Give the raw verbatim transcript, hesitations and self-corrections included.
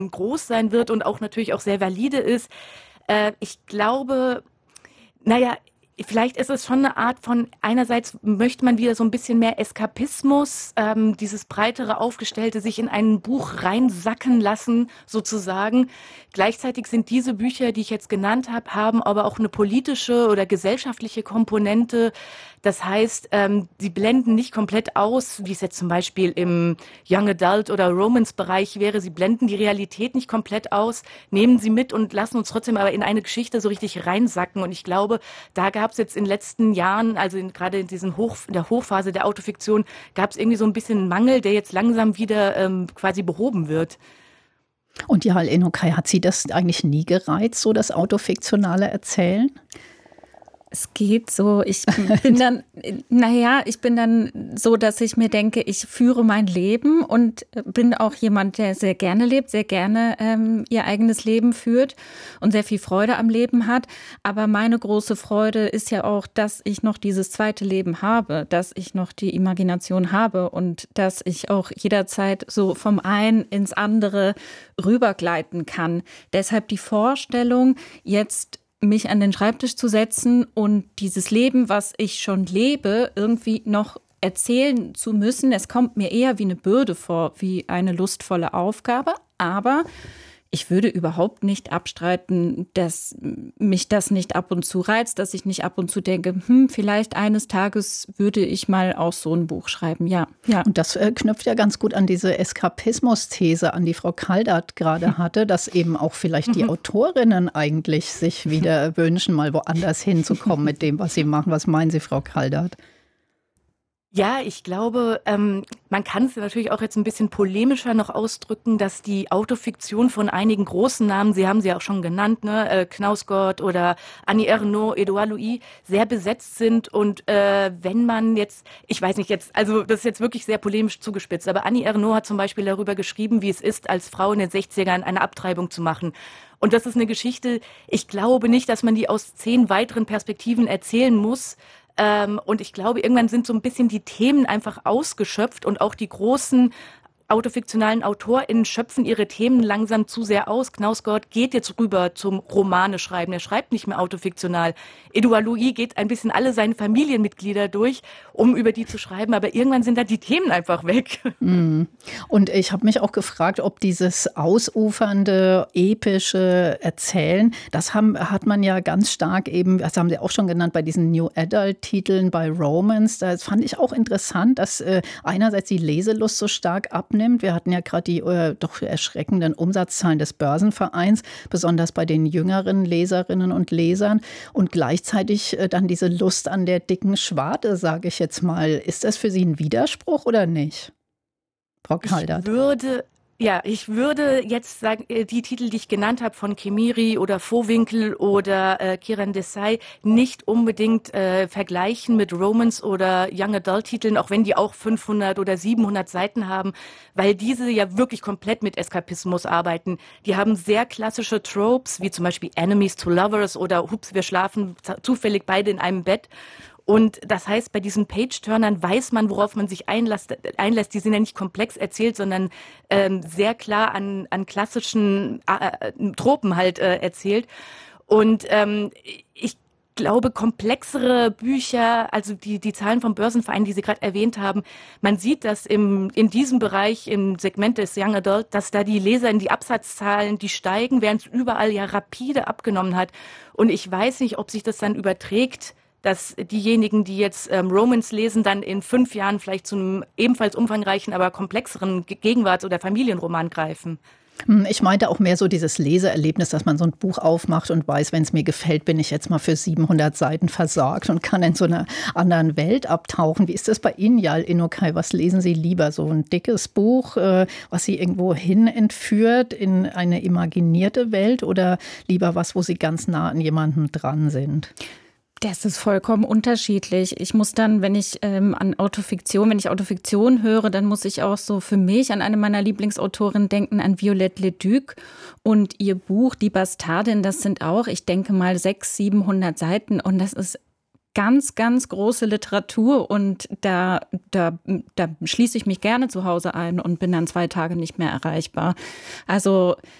groß sein wird und auch natürlich auch sehr valide ist. Äh, ich glaube, naja, vielleicht ist es schon eine Art von, einerseits möchte man wieder so ein bisschen mehr Eskapismus, ähm, dieses breitere Aufgestellte, sich in ein Buch reinsacken lassen, sozusagen. Gleichzeitig sind diese Bücher, die ich jetzt genannt habe, haben aber auch eine politische oder gesellschaftliche Komponente. Das heißt, ähm, sie blenden nicht komplett aus, wie es jetzt zum Beispiel im Young Adult oder Romance-Bereich wäre. Sie blenden die Realität nicht komplett aus, nehmen sie mit und lassen uns trotzdem aber in eine Geschichte so richtig reinsacken. Und ich glaube, da gab es jetzt in den letzten Jahren, also in, gerade in, diesen Hoch, in der Hochphase der Autofiktion, gab es irgendwie so ein bisschen einen Mangel, der jetzt langsam wieder ähm, quasi behoben wird. Und Yael Enokai, hat Sie das eigentlich nie gereizt, so das autofiktionale Erzählen? Es geht so, ich bin dann, naja, ich bin dann so, dass ich mir denke, ich führe mein Leben und bin auch jemand, der sehr gerne lebt, sehr gerne ähm, ihr eigenes Leben führt und sehr viel Freude am Leben hat. Aber meine große Freude ist ja auch, dass ich noch dieses zweite Leben habe, dass ich noch die Imagination habe und dass ich auch jederzeit so vom einen ins andere rübergleiten kann. Deshalb die Vorstellung, jetzt mich an den Schreibtisch zu setzen und dieses Leben, was ich schon lebe, irgendwie noch erzählen zu müssen. Es kommt mir eher wie eine Bürde vor, wie eine lustvolle Aufgabe. Aber ich würde überhaupt nicht abstreiten, dass mich das nicht ab und zu reizt, dass ich nicht ab und zu denke, hm, vielleicht eines Tages würde ich mal auch so ein Buch schreiben. Ja, ja. Und das äh, knüpft ja ganz gut an diese Eskapismus-These an, die Frau Kaldert gerade hatte, dass eben auch vielleicht die Autorinnen eigentlich sich wieder wünschen, mal woanders hinzukommen mit dem, was sie machen. Was meinen Sie, Frau Kaldert? Ja, ich glaube, ähm, man kann es natürlich auch jetzt ein bisschen polemischer noch ausdrücken, dass die Autofiktion von einigen großen Namen, Sie haben sie auch schon genannt, ne, äh, Knausgott oder Annie Ernaux, Edouard Louis, sehr besetzt sind. Und äh, wenn man jetzt, ich weiß nicht jetzt, also das ist jetzt wirklich sehr polemisch zugespitzt, aber Annie Ernaux hat zum Beispiel darüber geschrieben, wie es ist, als Frau in den sechzigern eine Abtreibung zu machen. Und das ist eine Geschichte, ich glaube nicht, dass man die aus zehn weiteren Perspektiven erzählen muss. Ähm, und ich glaube, irgendwann sind so ein bisschen die Themen einfach ausgeschöpft und auch die großen autofiktionalen AutorInnen schöpfen ihre Themen langsam zu sehr aus. Knausgott geht jetzt rüber zum Romane schreiben. Er schreibt nicht mehr autofiktional. Edouard Louis geht ein bisschen alle seine Familienmitglieder durch, um über die zu schreiben. Aber irgendwann sind da die Themen einfach weg. Mm. Und ich habe mich auch gefragt, ob dieses ausufernde, epische Erzählen, das haben, hat man ja ganz stark eben, das haben Sie auch schon genannt, bei diesen New Adult-Titeln, bei Romance. Das fand ich auch interessant, dass äh, einerseits die Leselust so stark abnimmt. Wir hatten ja gerade die äh, doch erschreckenden Umsatzzahlen des Börsenvereins, besonders bei den jüngeren Leserinnen und Lesern. Und gleichzeitig äh, dann diese Lust an der dicken Schwarte, sage ich jetzt mal. Ist das für Sie ein Widerspruch oder nicht, Frau Kaldert? Ich würde... Ja, ich würde jetzt sagen, die Titel, die ich genannt habe, von Kemiri oder Vohwinkel oder äh, Kiran Desai, nicht unbedingt äh, vergleichen mit Romance oder Young Adult Titeln, auch wenn die auch fünfhundert oder siebenhundert Seiten haben, weil diese ja wirklich komplett mit Eskapismus arbeiten. Die haben sehr klassische Tropes, wie zum Beispiel Enemies to Lovers oder Hups, wir schlafen zufällig beide in einem Bett. Und das heißt, bei diesen Page-Turnern weiß man, worauf man sich einlässt. einlässt. Die sind ja nicht komplex erzählt, sondern ähm, sehr klar an, an klassischen äh, Tropen halt äh, erzählt. Und ähm, ich glaube, komplexere Bücher, also die, die Zahlen vom Börsenverein, die Sie gerade erwähnt haben, man sieht, dass im, in diesem Bereich, im Segment des Young Adult, dass da die Leser in die Absatzzahlen, die steigen, während es überall ja rapide abgenommen hat. Und ich weiß nicht, ob sich das dann überträgt, dass diejenigen, die jetzt ähm, Romance lesen, dann in fünf Jahren vielleicht zu einem ebenfalls umfangreichen, aber komplexeren Gegenwarts- oder Familienroman greifen. Ich meinte auch mehr so dieses Leseerlebnis, dass man so ein Buch aufmacht und weiß, wenn es mir gefällt, bin ich jetzt mal für siebenhundert Seiten versorgt und kann in so einer anderen Welt abtauchen. Wie ist das bei Ihnen, Yael Enokai? Was lesen Sie lieber? So ein dickes Buch, äh, was Sie irgendwo hin entführt in eine imaginierte Welt oder lieber was, wo Sie ganz nah an jemandem dran sind? Das ist vollkommen unterschiedlich. Ich muss dann, wenn ich ähm, an Autofiktion, wenn ich Autofiktion höre, dann muss ich auch so für mich an eine meiner Lieblingsautorinnen denken, an Violette Leduc und ihr Buch Die Bastardin. Das sind auch, ich denke mal, sechshundert, siebenhundert Seiten und das ist ganz, ganz große Literatur und da, da, da schließe ich mich gerne zu Hause ein und bin dann zwei Tage nicht mehr erreichbar. Also